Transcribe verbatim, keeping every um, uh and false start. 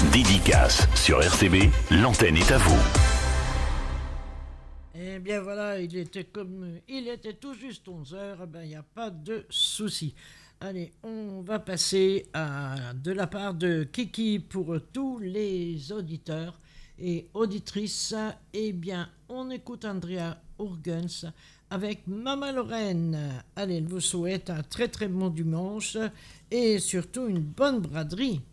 Dédicace sur R T B, l'antenne est à vous. Eh bien voilà, il était comme il était tout juste onze heures, ben il n'y a pas de souci. Allez, on va passer à de la part de Kiki pour tous les auditeurs et auditrices. Eh bien, on écoute Andrea Urgens avec Mama Lorraine. Allez, elle vous souhaite un très très bon dimanche et surtout une bonne braderie.